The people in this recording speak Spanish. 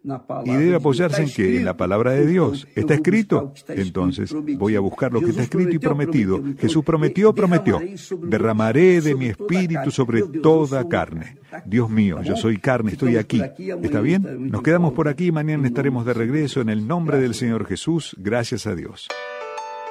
Y debe apoyarse en qué? En la palabra de Dios. ¿Está escrito? Entonces voy a buscar lo que está escrito y prometido. Jesús prometió. Derramaré de mi espíritu sobre toda carne. Dios mío, yo soy carne, estoy aquí. ¿Está bien? Nos quedamos por aquí y mañana estaremos de regreso en el nombre del Señor Jesús. Gracias a Dios.